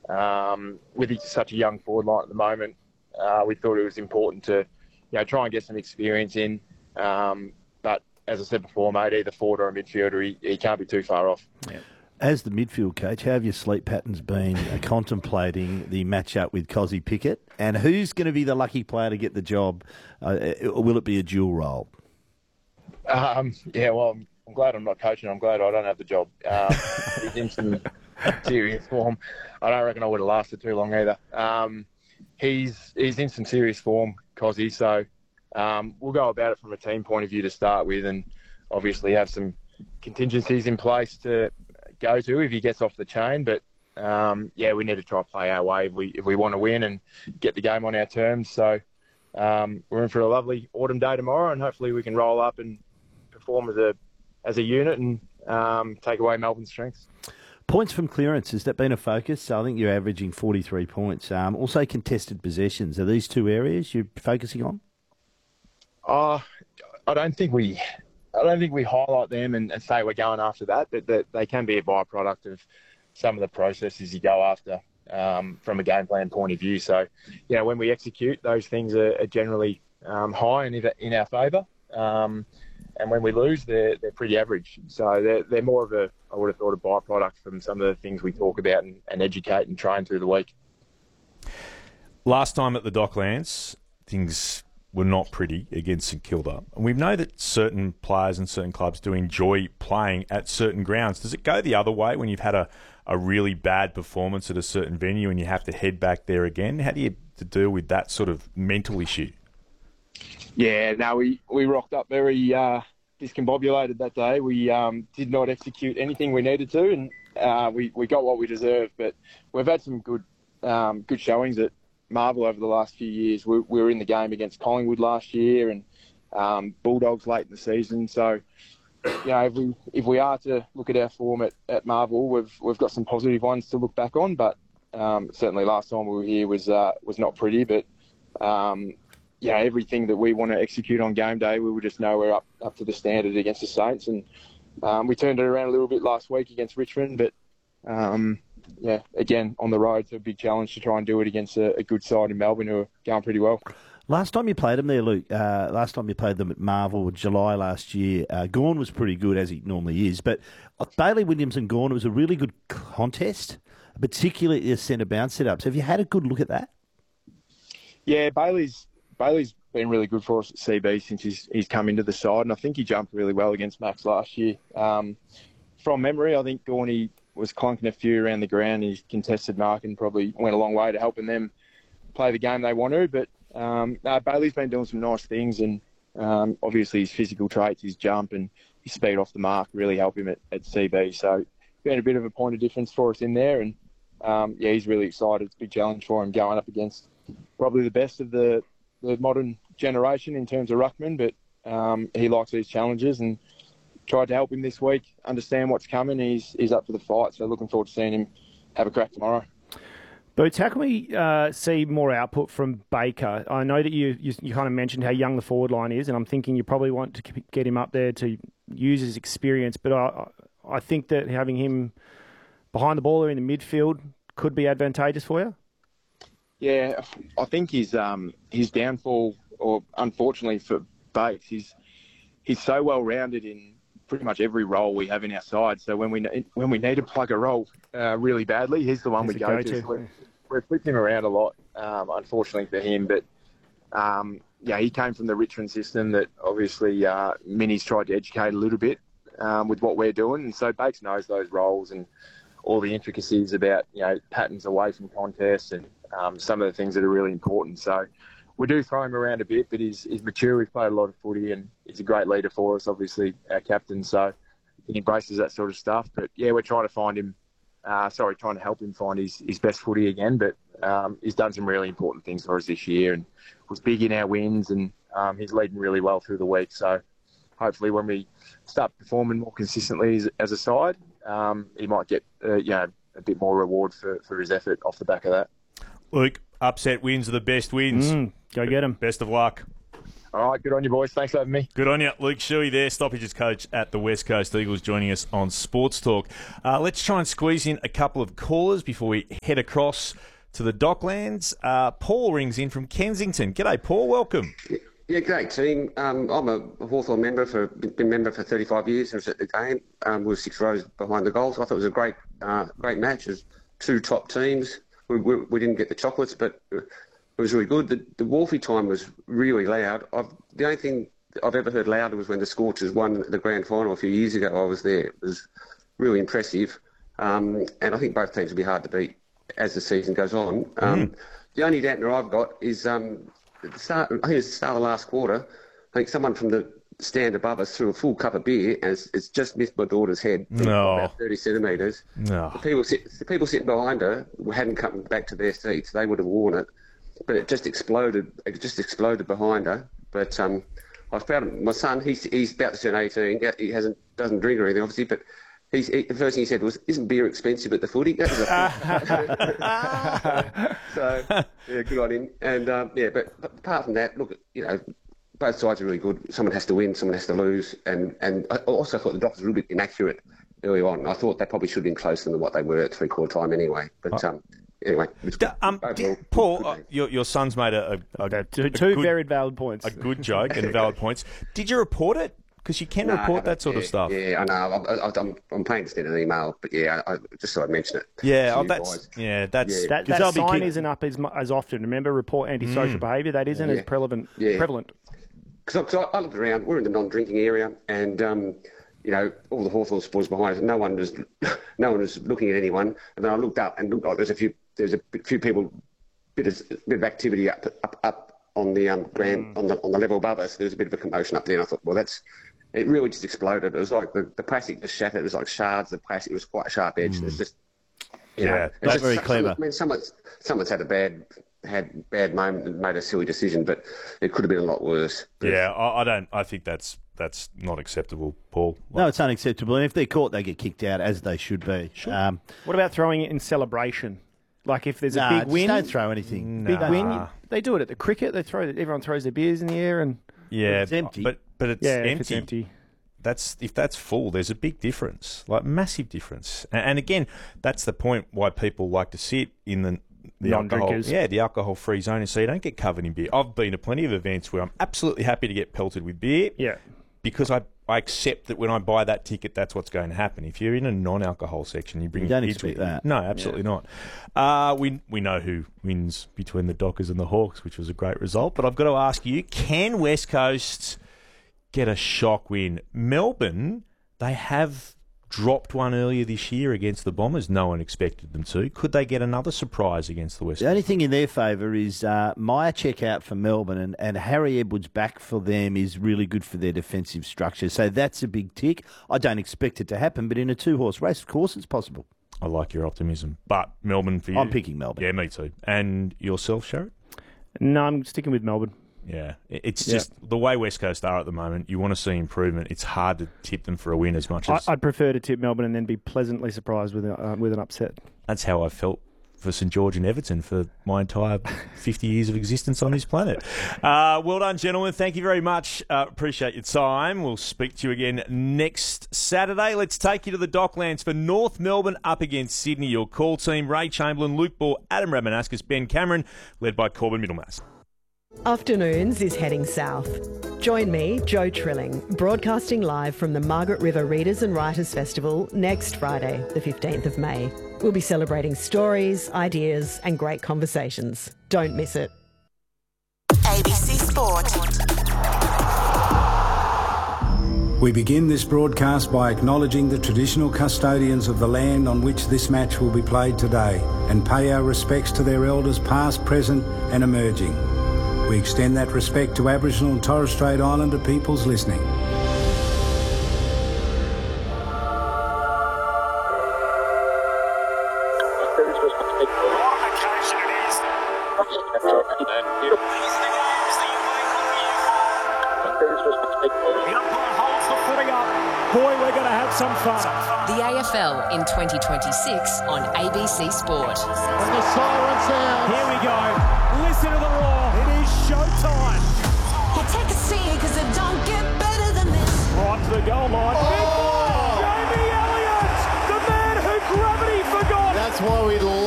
With such a young forward line at the moment, we thought it was important to, try and get some experience in. But as I said before, mate, either forward or a midfielder, he can't be too far off. Yeah. As the midfield coach, how have your sleep patterns been contemplating the matchup with Cozzy Pickett? And who's going to be the lucky player to get the job? Will it be a dual role? Well, I'm glad I'm not coaching. I'm glad I don't have the job. He's in some serious form. I don't reckon I would have lasted too long either. He's in some serious form, Cozzy. So we'll go about it from a team point of view to start with, and obviously have some contingencies in place to go to if he gets off the chain. But we need to try to play our way if we want to win and get the game on our terms. So we're in for a lovely autumn day tomorrow, and hopefully we can roll up and perform as a unit and take away Melbourne's strengths. Points from clearance, has that been a focus? I think you're averaging 43 points. Also contested possessions. Are these two areas you're focusing on? I don't think we highlight them and say we're going after that, but they can be a byproduct of some of the processes you go after from a game plan point of view. So, when we execute, those things are generally high and in our favour. And when we lose, they're pretty average. So they're more of I would have thought, a byproduct from some of the things we talk about and educate and train through the week. Last time at the Docklands, things were not pretty against St Kilda. And we know that certain players and certain clubs do enjoy playing at certain grounds. Does it go the other way when you've had a really bad performance at a certain venue and you have to head back there again? How do you deal with that sort of mental issue? Yeah, no, we rocked up very discombobulated that day. We did not execute anything we needed to, and we got what we deserved. But we've had some good showings at Marvel over the last few years. We were in the game against Collingwood last year and Bulldogs late in the season. So, if we are to look at our form at Marvel, we've got some positive ones to look back on. But certainly last time we were here was not pretty. But everything that we want to execute on game day, we will just know we're up to the standard against the Saints. And we turned it around a little bit last week against Richmond, but again, on the road, it's a big challenge to try and do it against a good side in Melbourne who are going pretty well. Last time you played them there, Luke, last time you played them at Marvel, July last year, Gawn was pretty good, as he normally is, but Bailey Williams and Gawn, it was a really good contest, particularly the centre bounce setups. Have you had a good look at that? Yeah, Bailey's been really good for us at CB since he's come into the side, and I think he jumped really well against Max last year. From memory, I think Gawny was clunking a few around the ground. His contested marking probably went a long way to helping them play the game they want to. But Bailey's been doing some nice things, and obviously his physical traits, his jump and his speed off the mark really help him at CB. So been a bit of a point of difference for us in there, and he's really excited. It's a big challenge for him going up against probably the best of the modern generation in terms of ruckman, but he likes these challenges and tried to help him this week understand what's coming. He's up for the fight, so looking forward to seeing him have a crack tomorrow. Boots, how can we see more output from Baker? I know that you kind of mentioned how young the forward line is, and I'm thinking you probably want to get him up there to use his experience, but I think that having him behind the ball or in the midfield could be advantageous for you. Yeah, I think his downfall, or unfortunately for Bates, he's so well rounded in pretty much every role we have in our side. So when we need to plug a role really badly, he's the one we go to. So we're flipping him around a lot, unfortunately for him. But he came from the Richmond system that obviously Minnie's tried to educate a little bit with what we're doing, and so Bates knows those roles and all the intricacies about patterns away from contests and some of the things that are really important. So we do throw him around a bit, but he's mature. He's played a lot of footy and he's a great leader for us, obviously, our captain. So he embraces that sort of stuff. But we're trying to help him find his best footy again. But he's done some really important things for us this year and was big in our wins, and he's leading really well through the week. So hopefully when we start performing more consistently as a side, he might get a bit more reward for his effort off the back of that. Luke, upset wins are the best wins. Go get him. Best of luck. All right, good on you, boys. Thanks for having me. Good on you. Luke Shuey there, Stoppages coach at the West Coast Eagles, joining us on Sports Talk. Let's try and squeeze in a couple of callers before we head across to the Docklands. Paul rings in from Kensington. G'day, Paul. Welcome. Yeah, great team. I'm a Hawthorn member been member for 35 years. I was at the game. We were 6 rows behind the goals. I thought it was a great match. It was 2 top teams. We didn't get the chocolates, but it was really good. The Wolfie time was really loud. The only thing I've ever heard louder was when the Scorchers won the grand final a few years ago. I was there. It was really impressive. And I think both teams will be hard to beat as the season goes on. The only dampener I've got is at the start, I think it's the start of the last quarter, I think someone from the stand above us threw a full cup of beer and it's just missed my daughter's head about 30 centimetres. No. The people sitting behind her hadn't come back to their seats. They would have worn it. But it just exploded. It just exploded behind her. But I found my son. He's about to turn 18. He doesn't drink or anything, obviously. But the first thing he said was, "Isn't beer expensive at the footy?" That was so yeah, good on him. And but apart from that, look, both sides are really good. Someone has to win, someone has to lose. And I also thought the Dockers were a little bit inaccurate early on. I thought they probably should have been closer than what they were at 3/4 time anyway. But anyway, Paul, your son's made two very valid points. A good joke and valid points. Did you report it? Because you can report that sort of stuff. Yeah, I know. I'm paying to send an email, but I just thought I'd mention it. That sign isn't up as often. Remember, report antisocial behaviour. That isn't as prevalent. Because I looked around. We're in the non-drinking area, and all the Hawthorn supporters behind us. No one was looking at anyone. And then I looked up and looked like there's a few people, bit of activity up on the ground on the level above us. There was a bit of a commotion up there, and I thought, well, it really just exploded. It was like the plastic just shattered. It was like shards of plastic. It was quite a sharp edge. It's just, that's very clever. I mean, someone's had a bad moment and made a silly decision, but it could have been a lot worse. Yeah, I think that's not acceptable, Paul. No, it's unacceptable. And if they're caught, they get kicked out, as they should be. Sure. What about throwing it in celebration? Like if there's a big win, don't throw anything. Big win, they do it at the cricket. Everyone throws their beers in the air, and it's empty. But it's empty. If it's empty. If that's full, there's a big difference, like massive difference. And again, that's the point why people like to sit in the non-drinkers. The alcohol-free zone, and so you don't get covered in beer. I've been to plenty of events where I'm absolutely happy to get pelted with beer. Yeah. Because I accept that when I buy that ticket, that's what's going to happen. If you're in a non-alcohol section, you don't expect that. No, absolutely not. We know who wins between the Dockers and the Hawks, which was a great result. But I've got to ask you, can West Coast get a shock win? Melbourne, they have dropped one earlier this year against the Bombers. No one expected them to. Could they get another surprise against the West Coast? The only thing in their favour is Meyer check out for Melbourne, and Harry Edwards back for them is really good for their defensive structure. So that's a big tick. I don't expect it to happen, but in a 2-horse race, of course, it's possible. I like your optimism. But Melbourne for you? I'm picking Melbourne. Yeah, me too. And yourself, Sherrod? No, I'm sticking with Melbourne. Yeah, it's just the way West Coast are at the moment. You want to see improvement. It's hard to tip them for a win as much as... I'd prefer to tip Melbourne and then be pleasantly surprised with an upset. That's how I felt for St George and Everton for my entire 50 years of existence on this planet. Well done, gentlemen. Thank you very much. Appreciate your time. We'll speak to you again next Saturday. Let's take you to the Docklands for North Melbourne up against Sydney. Your call team, Ray Chamberlain, Luke Ball, Adam Ramanaskas, Ben Cameron, led by Corbin Middlemass. Afternoons is heading south. Join me, Jo Trilling, broadcasting live from the Margaret River Readers and Writers Festival next Friday, the 15th of May. We'll be celebrating stories, ideas and great conversations. Don't miss it. ABC Sport. We begin this broadcast by acknowledging the traditional custodians of the land on which this match will be played today and pay our respects to their elders past, present and emerging. We extend that respect to Aboriginal and Torres Strait Islander peoples listening. Boy, we're going to have some fun. The AFL in 2026 on ABC Sport. And the silence out. Here we go. Listen to the roar. It is showtime. We'll take a towards the goal line. Big play, Jamie Elliott, the man who gravity forgot. That's why we